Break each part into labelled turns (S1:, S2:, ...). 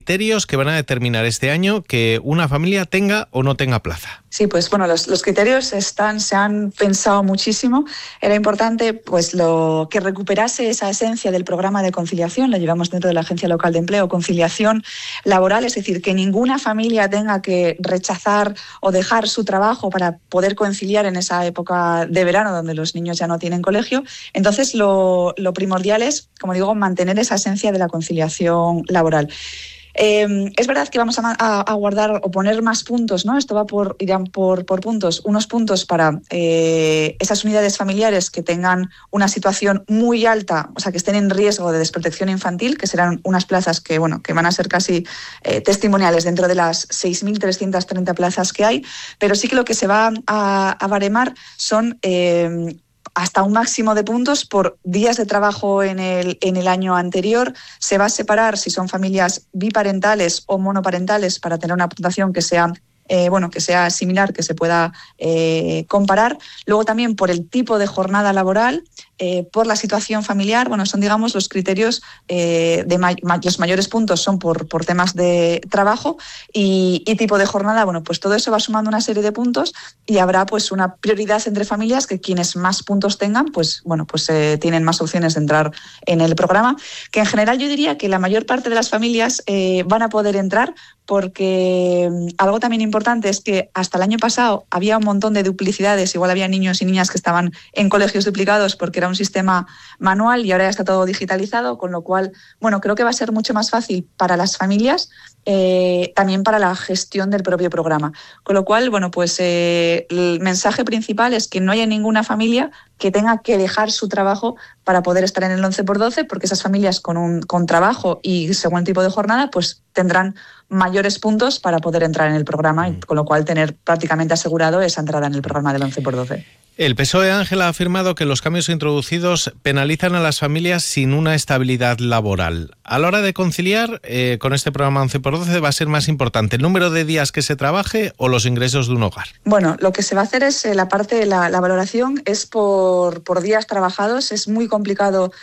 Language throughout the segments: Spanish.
S1: criterios que van a determinar este año que una familia tenga o no tenga plaza.
S2: Sí, pues bueno, los criterios se han pensado muchísimo. Era importante pues que recuperase esa esencia del programa de conciliación, lo llevamos dentro de la Agencia Local de Empleo, conciliación laboral, es decir, que ninguna familia tenga que rechazar o dejar su trabajo para poder conciliar en esa época de verano donde los niños ya no tienen colegio. Entonces, lo primordial es, como digo, mantener esa esencia de la conciliación laboral. Es verdad que vamos a guardar o poner más puntos, ¿no? Esto irán por puntos, unos puntos para esas unidades familiares que tengan una situación muy alta, o sea, que estén en riesgo de desprotección infantil, que serán unas plazas que van a ser casi testimoniales dentro de las 6.330 plazas que hay, pero sí que lo que se va a baremar son hasta un máximo de puntos por días de trabajo en el año anterior. Se va a separar si son familias biparentales o monoparentales para tener una puntuación que sea similar, que se pueda comparar. Luego también por el tipo de jornada laboral, por la situación familiar, son, digamos, los criterios los mayores puntos son por temas de trabajo y tipo de jornada. Pues todo eso va sumando una serie de puntos y habrá pues una prioridad entre familias que quienes más puntos tengan, tienen más opciones de entrar en el programa, que en general yo diría que la mayor parte de las familias van a poder entrar, porque algo también importante es que hasta el año pasado había un montón de duplicidades, igual había niños y niñas que estaban en colegios duplicados porque era un sistema manual y ahora ya está todo digitalizado, con lo cual, creo que va a ser mucho más fácil para las familias, también para la gestión del propio programa. Con lo cual, el mensaje principal es que no haya ninguna familia que tenga que dejar su trabajo para poder estar en el 11x12, porque esas familias con trabajo y según el tipo de jornada, pues tendrán mayores puntos para poder entrar en el programa y con lo cual tener prácticamente asegurado esa entrada en el programa del 11x12.
S1: El PSOE, Ángela, ha afirmado que los cambios introducidos penalizan a las familias sin una estabilidad laboral. A la hora de conciliar, con este programa 11x12 va a ser más importante el número de días que se trabaje o los ingresos de un hogar.
S2: Lo que se va a hacer es la parte de la valoración es por días trabajados. Es muy complicado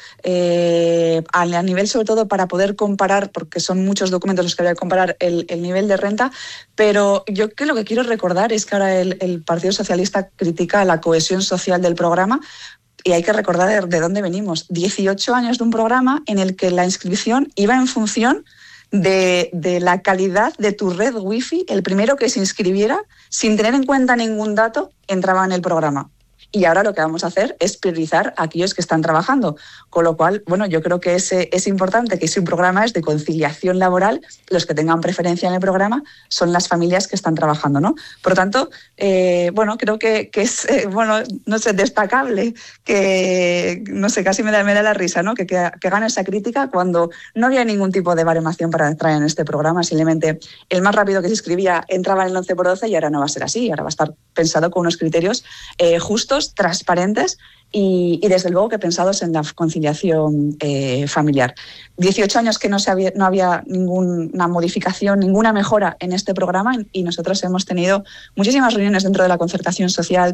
S2: a nivel, sobre todo, para poder comparar, porque son muchos documentos los que hay que comparar el nivel de renta, pero yo lo que quiero recordar es que ahora el Partido Socialista critica la cohesión social del programa, y hay que recordar de dónde venimos. 18 años de un programa en el que la inscripción iba en función de la calidad de tu red wifi. El primero que se inscribiera, sin tener en cuenta ningún dato, entraba en el programa. Y ahora lo que vamos a hacer es priorizar a aquellos que están trabajando. Con lo cual, yo creo que es importante que si un programa es de conciliación laboral, los que tengan preferencia en el programa son las familias que están trabajando, ¿no? Por lo tanto, creo que es, destacable que, casi me da la risa, ¿no? Que gane esa crítica cuando no había ningún tipo de baremación para entrar en este programa. Simplemente el más rápido que se inscribía entraba en el 11x12 y ahora no va a ser así. Ahora va a estar pensado con unos criterios justos, transparentes y desde luego que pensados en la conciliación familiar. 18 años que no había ninguna modificación, ninguna mejora en este programa, y nosotros hemos tenido muchísimas reuniones dentro de la concertación social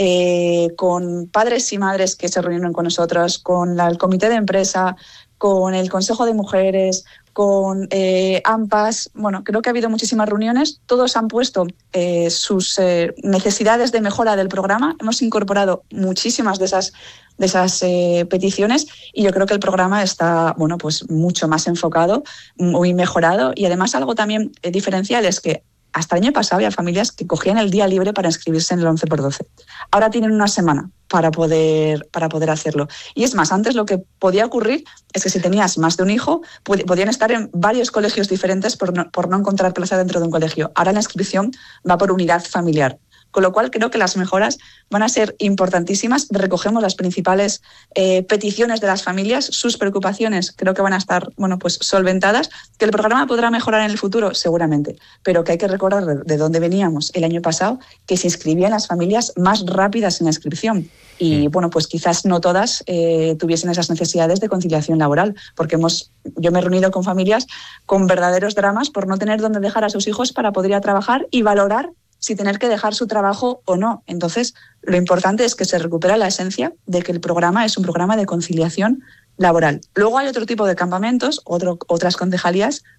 S2: con padres y madres que se reunieron con nosotros, con el comité de empresa, con el Consejo de Mujeres, con AMPAs. Creo que ha habido muchísimas reuniones. Todos han puesto sus necesidades de mejora del programa. Hemos incorporado muchísimas de esas peticiones y yo creo que el programa está mucho más enfocado, muy mejorado, y además algo también diferencial es que hasta el año pasado había familias que cogían el día libre para inscribirse en el 11x12. Ahora tienen una semana para poder hacerlo. Y es más, antes lo que podía ocurrir es que si tenías más de un hijo, podían estar en varios colegios diferentes por no encontrar plaza dentro de un colegio. Ahora la inscripción va por unidad familiar. Con lo cual creo que las mejoras van a ser importantísimas. Recogemos las principales peticiones de las familias, sus preocupaciones creo que van a estar solventadas. Que el programa podrá mejorar en el futuro, seguramente, pero que hay que recordar de dónde veníamos el año pasado, que se inscribían las familias más rápidas en la inscripción. Y quizás no todas tuviesen esas necesidades de conciliación laboral, porque yo me he reunido con familias con verdaderos dramas por no tener dónde dejar a sus hijos para poder ir a trabajar y valorar si tener que dejar su trabajo o no. Entonces, lo importante es que se recupera la esencia de que el programa es un programa de conciliación laboral. Luego hay otro tipo de campamentos, otras concejalías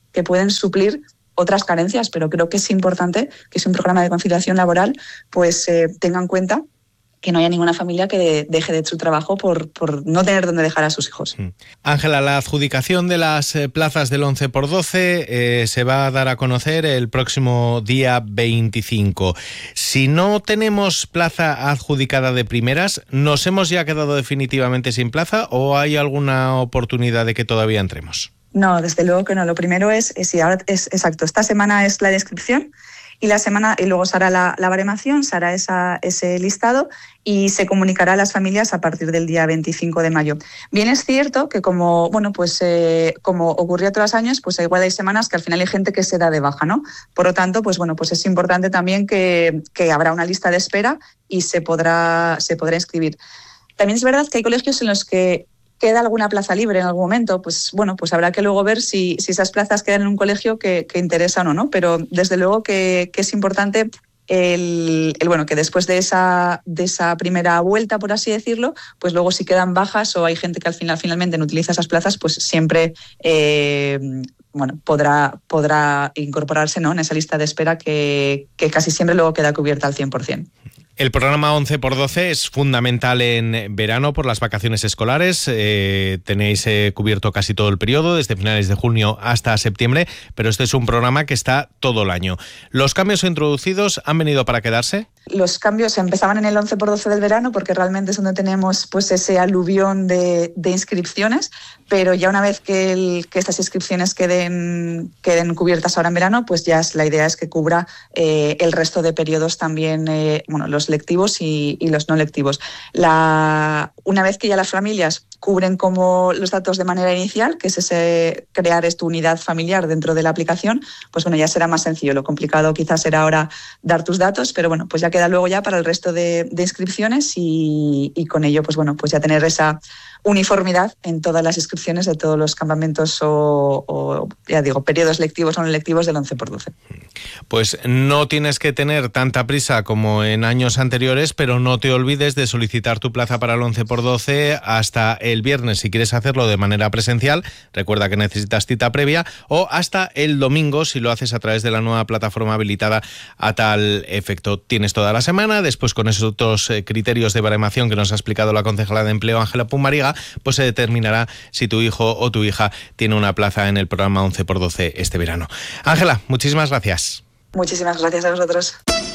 S2: que pueden suplir otras carencias, pero creo que es importante que si un programa de conciliación laboral pues tenga en cuenta que no haya ninguna familia que deje de su trabajo por no tener dónde dejar a sus hijos.
S1: Ángela, la adjudicación de las plazas del 11x12 se va a dar a conocer el próximo día 25. Si no tenemos plaza adjudicada de primeras, ¿nos hemos ya quedado definitivamente sin plaza o hay alguna oportunidad de que todavía entremos?
S2: No, desde luego que no. Lo primero es ahora es exacto, esta semana es la inscripción y luego se hará la baremación, se hará ese listado y se comunicará a las familias a partir del día 25 de mayo. Bien es cierto que como ocurrió todos los años, pues igual hay semanas que al final hay gente que se da de baja, ¿no? Por lo tanto, pues es importante también que habrá una lista de espera y se podrá inscribir. También es verdad que hay colegios en los que queda alguna plaza libre en algún momento, pues habrá que luego ver si esas plazas quedan en un colegio que interesan o no, pero desde luego que es importante que después de esa primera vuelta, por así decirlo, pues luego si quedan bajas o hay gente que finalmente no utiliza esas plazas, pues siempre podrá incorporarse, ¿no?, en esa lista de espera que casi siempre luego queda cubierta al 100%.
S1: El programa 11x12 es fundamental en verano por las vacaciones escolares. Tenéis cubierto casi todo el periodo, desde finales de junio hasta septiembre, pero este es un programa que está todo el año. ¿Los cambios introducidos han venido para quedarse?
S2: Los cambios empezaban en el 11x12 del verano porque realmente es donde tenemos pues ese aluvión de inscripciones, pero ya una vez que estas inscripciones queden cubiertas ahora en verano, pues ya la idea es que cubra el resto de periodos también, los lectivos y los no lectivos. Una vez que ya las familias cubren como los datos de manera inicial, que es ese crear esta unidad familiar dentro de la aplicación, pues ya será más sencillo. Lo complicado quizás será ahora dar tus datos, pero pues ya queda luego ya para el resto de inscripciones y con ello pues ya tener esa uniformidad en todas las inscripciones de todos los campamentos o periodos lectivos o no lectivos del 11x12.
S1: Pues no tienes que tener tanta prisa como en años anteriores, pero no te olvides de solicitar tu plaza para el 11x12 hasta el viernes si quieres hacerlo de manera presencial. Recuerda que necesitas cita previa, o hasta el domingo si lo haces a través de la nueva plataforma habilitada a tal efecto. Tienes toda la semana. Después, con esos otros criterios de baremación que nos ha explicado la concejala de Empleo, Ángela Pumariga, pues se determinará si tu hijo o tu hija tiene una plaza en el programa 11x12 este verano. Ángela, muchísimas gracias.
S2: Muchísimas gracias a vosotros.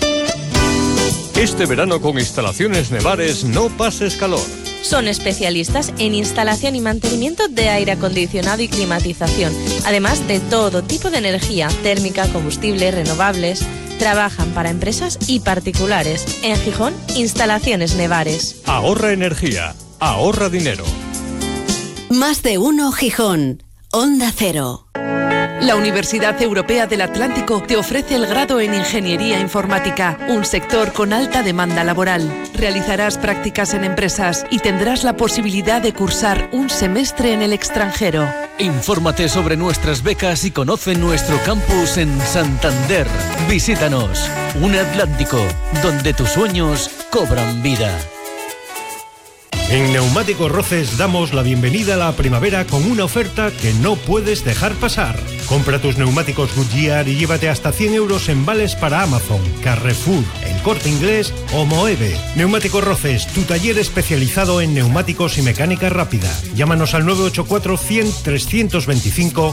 S3: Este verano con Instalaciones Nevares no pases calor.
S4: Son especialistas en instalación y mantenimiento de aire acondicionado y climatización, además de todo tipo de energía, térmica, combustible, renovables. Trabajan para empresas y particulares. En Gijón, Instalaciones Nevares.
S3: Ahorra energía, ahorra dinero.
S5: Más de uno Gijón. Onda Cero.
S6: La Universidad Europea del Atlántico te ofrece el grado en Ingeniería Informática, un sector con alta demanda laboral. Realizarás prácticas en empresas y tendrás la posibilidad de cursar un semestre en el extranjero.
S7: Infórmate sobre nuestras becas y conoce nuestro campus en Santander. Visítanos. Un Atlántico, donde tus sueños cobran vida.
S8: En Neumáticos Roces damos la bienvenida a la primavera con una oferta que no puedes dejar pasar. Compra tus neumáticos Goodyear y llévate hasta 100 euros en vales para Amazon, Carrefour, El Corte Inglés o Moeve. Neumáticos Roces, tu taller especializado en neumáticos y mecánica rápida. Llámanos al 984 100 325